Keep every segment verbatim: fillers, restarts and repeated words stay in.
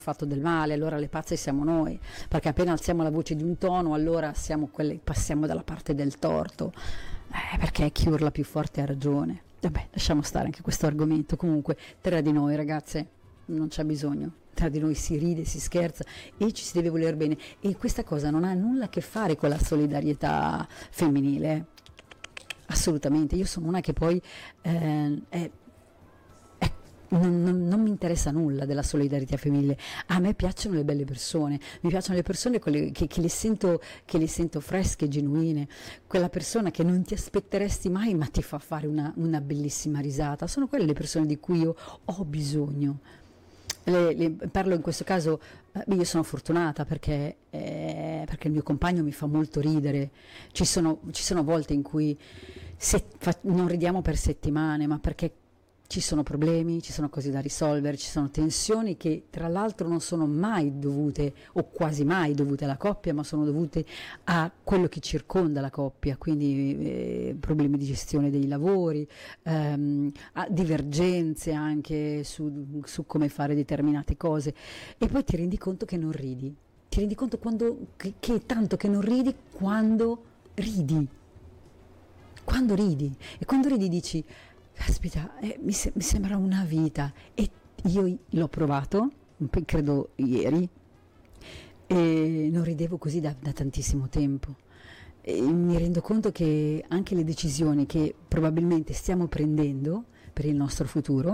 fatto del male, allora le pazze siamo noi, perché appena alziamo la voce di un tono, allora siamo quelle, passiamo dalla parte del torto, eh, perché chi urla più forte ha ragione. Vabbè, lasciamo stare anche questo argomento. Comunque, tra di noi, ragazze, non c'è bisogno. Tra di noi si ride, si scherza e ci si deve voler bene. E questa cosa non ha nulla a che fare con la solidarietà femminile. eh. Assolutamente. Io sono una che poi eh, è Non, non, non mi interessa nulla della solidarietà femminile. A me piacciono le belle persone, mi piacciono le persone quelle che, che, le sento, che le sento fresche, genuine, quella persona che non ti aspetteresti mai ma ti fa fare una, una bellissima risata. Sono quelle le persone di cui io ho bisogno. Le, le, parlo in questo caso, eh, io sono fortunata perché, eh, perché il mio compagno mi fa molto ridere. Ci sono, ci sono volte in cui se, fa, non ridiamo per settimane, ma perché ci sono problemi, ci sono cose da risolvere, ci sono tensioni che tra l'altro non sono mai dovute o quasi mai dovute alla coppia, ma sono dovute a quello che circonda la coppia, quindi eh, problemi di gestione dei lavori, ehm, a divergenze anche su, su come fare determinate cose, e poi ti rendi conto che non ridi, ti rendi conto quando, che, che tanto che non ridi quando ridi, quando ridi, e quando ridi dici caspita, eh, mi, se- mi sembra una vita, e io l'ho provato, credo ieri, e non ridevo così da, da tantissimo tempo. E mi rendo conto che anche le decisioni che probabilmente stiamo prendendo per il nostro futuro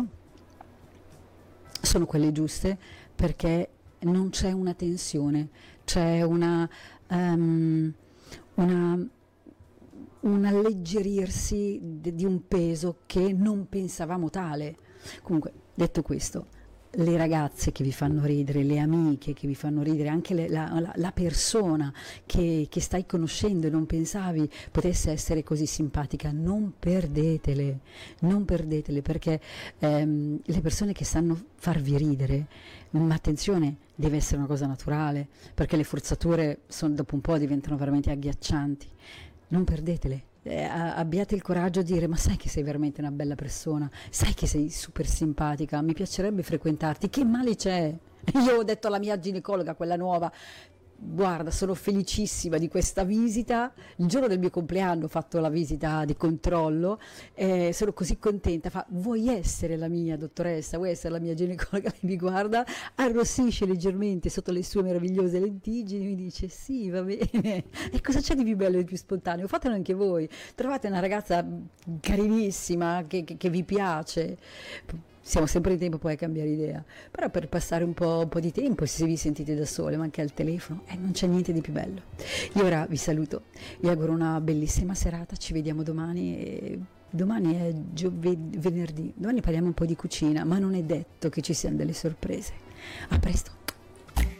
sono quelle giuste, perché non c'è una tensione, c'è una, um, una un alleggerirsi de- di un peso che non pensavamo tale. Comunque, detto questo, le ragazze che vi fanno ridere, le amiche che vi fanno ridere, anche le- la, la- la persona che, che stai conoscendo e non pensavi potesse essere così simpatica, non perdetele, non perdetele, perché ehm, le persone che sanno farvi ridere, ma attenzione, deve essere una cosa naturale, perché le forzature son- dopo un po' diventano veramente agghiaccianti. Non perdetele, eh, a- abbiate il coraggio di dire: ma sai che sei veramente una bella persona, sai che sei super simpatica, mi piacerebbe frequentarti, che male c'è? Io ho detto alla mia ginecologa, quella nuova: guarda, sono felicissima di questa visita, il giorno del mio compleanno ho fatto la visita di controllo, eh, sono così contenta. Fa: vuoi essere la mia dottoressa, vuoi essere la mia ginecologa? Lei mi guarda, arrossisce leggermente sotto le sue meravigliose lentiggini, mi dice: sì, va bene. E cosa c'è di più bello e di più spontaneo? Fatelo anche voi, trovate una ragazza carinissima che, che, che vi piace. Siamo sempre in tempo poi a cambiare idea, però per passare un po', un po' di tempo, se vi sentite da sole, ma anche al telefono, eh, non c'è niente di più bello. Io ora vi saluto, vi auguro una bellissima serata, ci vediamo domani. E domani è giove- venerdì, domani parliamo un po' di cucina, ma non è detto che ci siano delle sorprese. A presto.